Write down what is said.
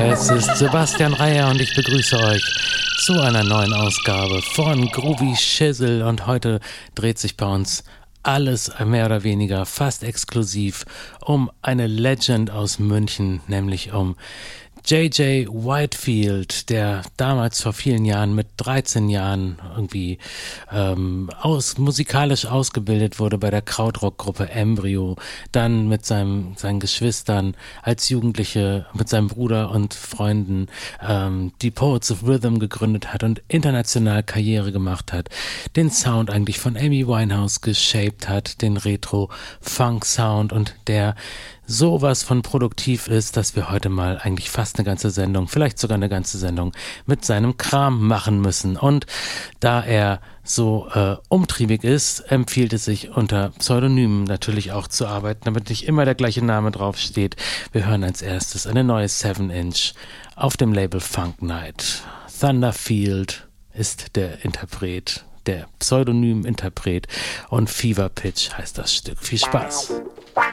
Es ist Sebastian Reier und ich begrüße euch zu einer neuen Ausgabe von Groovy Shizzle. Und heute dreht sich bei uns alles mehr oder weniger fast exklusiv um eine Legend aus München, nämlich um J.J. Whitefield, der damals vor vielen Jahren mit 13 Jahren irgendwie musikalisch ausgebildet wurde bei der Krautrock-Gruppe Embryo, dann mit seinen Geschwistern als Jugendliche, mit seinem Bruder und Freunden die Poets of Rhythm gegründet hat und international Karriere gemacht hat, den Sound eigentlich von Amy Winehouse geshaped hat, den Retro-Funk-Sound, und der sowas von produktiv ist, dass wir heute mal eigentlich fast eine ganze Sendung, vielleicht sogar eine ganze Sendung mit seinem Kram machen müssen. Und da er so umtriebig ist, empfiehlt es sich unter Pseudonymen natürlich auch zu arbeiten, damit nicht immer der gleiche Name draufsteht. Wir hören als erstes eine neue 7-Inch auf dem Label Funk Night. Thunderfield ist der Interpret, der Pseudonym-Interpret, und Fever Pitch heißt das Stück. Viel Spaß!